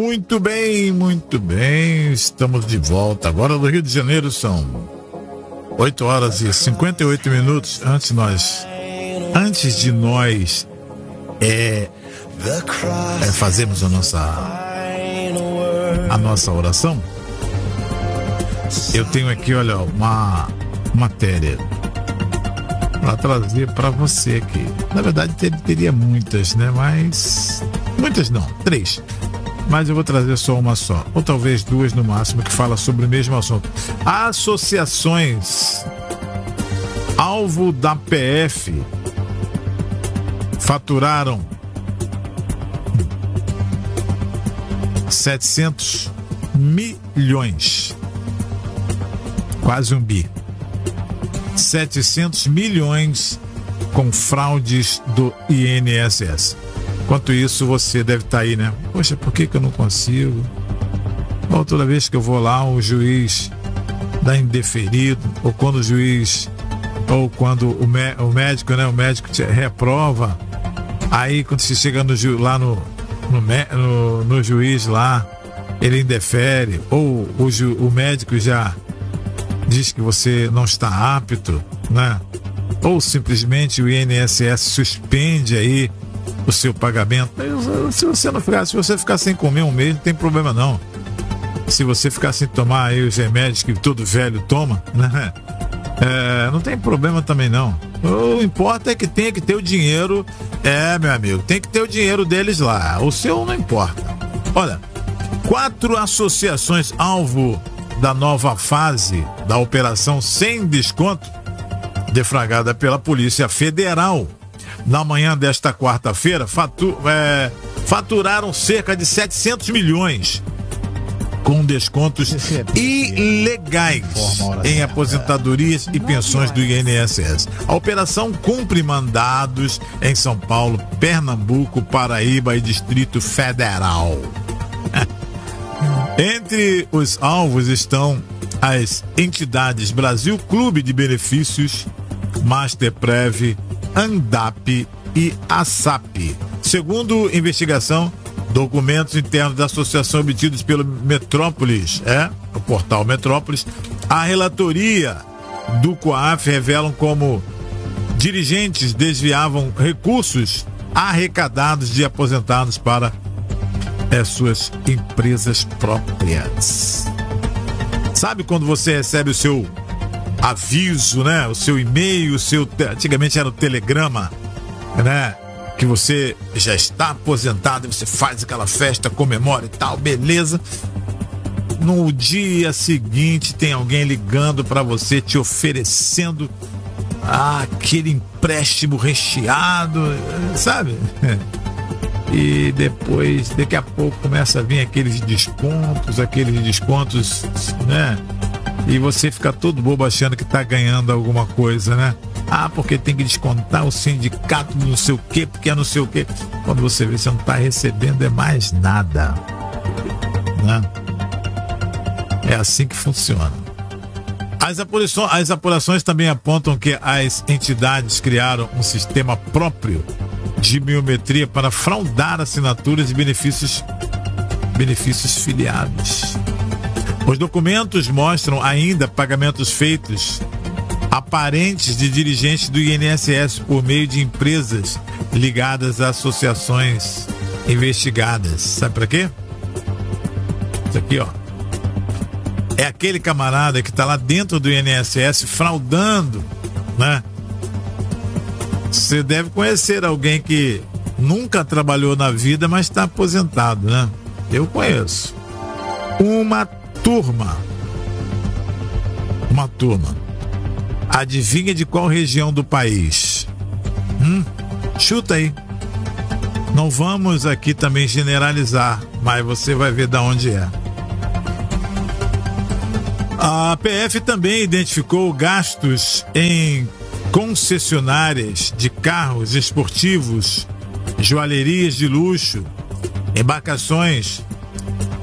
Muito bem, estamos de volta. Agora no Rio de Janeiro são 8 horas e 58 minutos. Antes de nós fazermos a nossa oração, eu tenho aqui, olha, uma matéria para trazer para você aqui. Na verdade, teria muitas, né? Mas muitas não, 3. Mas eu vou trazer só uma só, ou talvez 2 no máximo, que fala sobre o mesmo assunto. Associações alvo da PF faturaram 700 milhões, quase um bi, 700 milhões com fraudes do INSS. Enquanto isso, você deve estar aí, né? Poxa, por que eu não consigo? Ou toda vez que eu vou lá, o juiz dá indeferido, ou quando o juiz, ou quando o médico, né? O médico te reprova. Aí, quando você chega no juiz lá, ele indefere, ou o médico já diz que você não está apto, né? Ou simplesmente o INSS suspende aí o seu pagamento. Se você ficar sem comer um mês, não tem problema não. Se você ficar sem tomar aí os remédios que todo velho toma, né? Não tem problema também não. O importa é que tenha que ter o dinheiro, meu amigo, tem que ter o dinheiro deles lá. O seu não importa. Olha, 4 associações alvo da nova fase da operação sem desconto, deflagrada pela Polícia Federal na manhã desta quarta-feira, faturaram cerca de 700 milhões com descontos ilegais em aposentadorias e pensões do INSS. A operação cumpre mandados em São Paulo, Pernambuco, Paraíba e Distrito Federal. Entre os alvos estão as entidades Brasil Clube de Benefícios, Masterprev, ANDAP e ASAP. Segundo investigação, documentos internos da associação obtidos pelo Metrópolis, o portal Metrópolis, a relatoria do COAF revelam como dirigentes desviavam recursos arrecadados de aposentados para suas empresas próprias. Sabe quando você recebe o seu aviso, né? O seu e-mail, antigamente era o telegrama, né? Que você já está aposentado e você faz aquela festa, comemora e tal, beleza. No dia seguinte tem alguém ligando para você, te oferecendo aquele empréstimo recheado, sabe? E depois, daqui a pouco começa a vir aqueles descontos, né? E você fica todo bobo achando que tá ganhando alguma coisa, né? Porque tem que descontar o sindicato não sei o quê, porque é não sei o quê. Quando você vê, você não tá recebendo mais nada, né? É assim que funciona. As apurações também apontam que as entidades criaram um sistema próprio de biometria para fraudar assinaturas e benefícios filiados. Os documentos mostram ainda pagamentos feitos aparentes de dirigentes do INSS por meio de empresas ligadas a associações investigadas. Sabe para quê? Isso aqui, ó. É aquele camarada que está lá dentro do INSS fraudando, né? Você deve conhecer alguém que nunca trabalhou na vida, mas está aposentado, né? Eu conheço. Uma turma. Adivinha de qual região do país? Chuta aí. Não vamos aqui também generalizar, mas você vai ver de onde é. A PF também identificou gastos em concessionárias de carros esportivos, joalherias de luxo, embarcações,